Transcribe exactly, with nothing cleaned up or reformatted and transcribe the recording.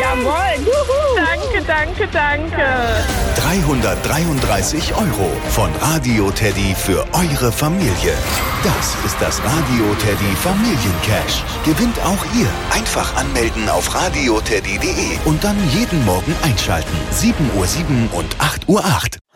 Jawohl. Juhu. Danke, danke, danke. dreihundertdreiunddreißig Euro von Radio Teddy für eure Familie. Das ist das Radio Teddy Familiencash. Gewinnt auch ihr. Einfach anmelden auf radioteddy punkt de und dann jeden Morgen einschalten. sieben Uhr sieben und acht Uhr acht.